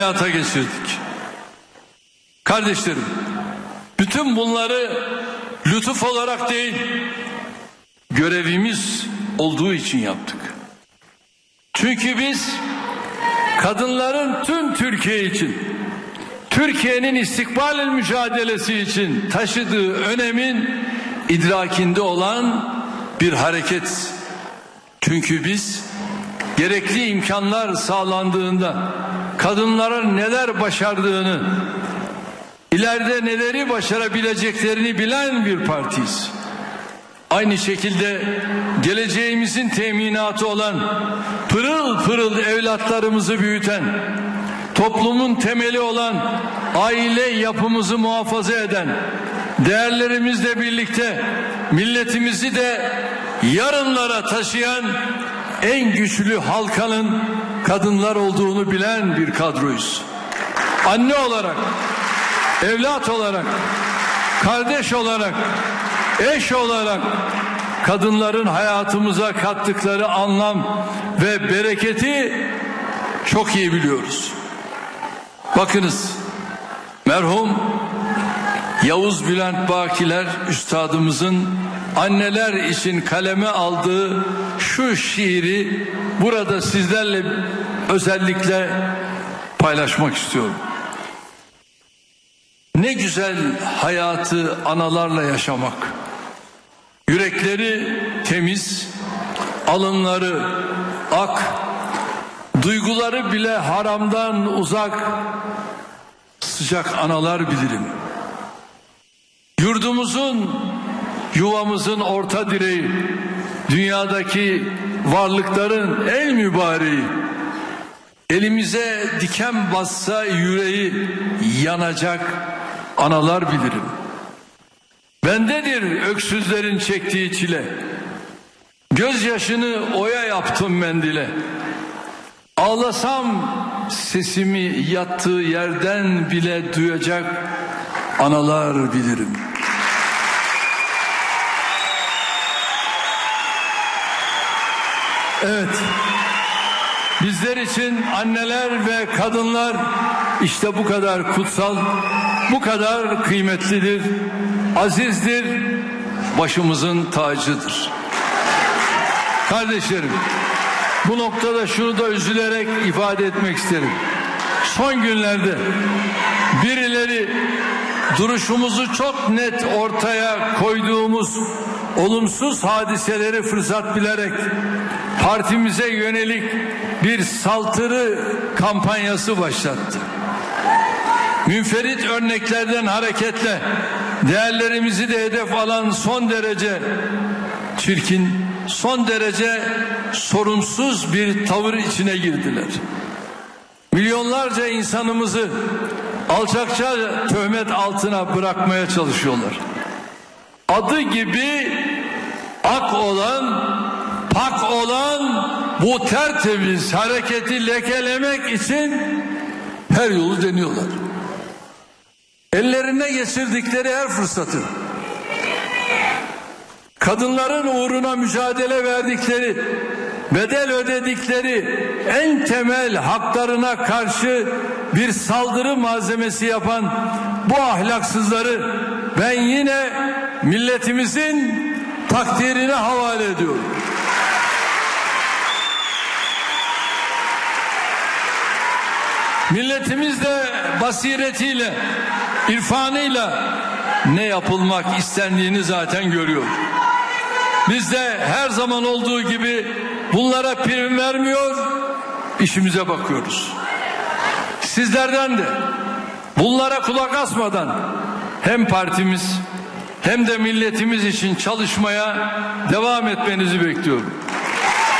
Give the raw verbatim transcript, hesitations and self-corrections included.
hayata geçirdik. Kardeşlerim, bütün bunları lütuf olarak değil, görevimiz olduğu için yaptık. Çünkü biz kadınların tüm Türkiye için, Türkiye'nin istikbal mücadelesi için taşıdığı önemin idrakinde olan bir hareket. Çünkü biz gerekli imkanlar sağlandığında kadınların neler başardığını, ileride neleri başarabileceklerini bilen bir partiyiz. Aynı şekilde geleceğimizin teminatı olan, pırıl pırıl evlatlarımızı büyüten, toplumun temeli olan aile yapımızı muhafaza eden, değerlerimizle birlikte milletimizi de yarınlara taşıyan en güçlü halkanın kadınlar olduğunu bilen bir kadroyuz. Anne olarak, evlat olarak, kardeş olarak, eş olarak kadınların hayatımıza kattıkları anlam ve bereketi çok iyi biliyoruz. Bakınız, merhum Yavuz Bülent Bakiler üstadımızın anneler için kaleme aldığı şu şiiri burada sizlerle özellikle paylaşmak istiyorum. Ne güzel hayatı analarla yaşamak. Yürekleri temiz, alınları ak, duyguları bile haramdan uzak, sıcak analar bilirim. Yurdumuzun, yuvamızın orta direği, dünyadaki varlıkların en mübareği, elimize diken bassa yüreği yanacak analar bilirim. Bendedir öksüzlerin çektiği çile, gözyaşını oya yaptım mendile. Ağlasam sesimi yattığı yerden bile duyacak analar bilirim. Evet, bizler için anneler ve kadınlar işte bu kadar kutsal, bu kadar kıymetlidir, azizdir, başımızın tacıdır. Kardeşlerim, bu noktada şunu da üzülerek ifade etmek isterim. Son günlerde birileri duruşumuzu çok net ortaya koyduğumuz olumsuz hadiseleri fırsat bilerek partimize yönelik bir saldırı kampanyası başlattı. Münferit örneklerden hareketle değerlerimizi de hedef alan son derece çirkin, son derece sorumsuz bir tavır içine girdiler. Milyonlarca insanımızı alçakça töhmet altına bırakmaya çalışıyorlar. Adı gibi ak olan, pak olan bu tertemiz hareketi lekelemek için her yolu deniyorlar. Ellerine geçirdikleri her fırsatı, kadınların uğruna mücadele verdikleri, bedel ödedikleri en temel haklarına karşı bir saldırı malzemesi yapan bu ahlaksızları ben yine milletimizin takdirine havale ediyorum. Milletimiz de basiretiyle, irfanıyla ne yapılmak istendiğini zaten görüyor. Biz de her zaman olduğu gibi bunlara prim vermiyor, işimize bakıyoruz. Sizlerden de bunlara kulak asmadan hem partimiz hem de milletimiz için çalışmaya devam etmenizi bekliyorum.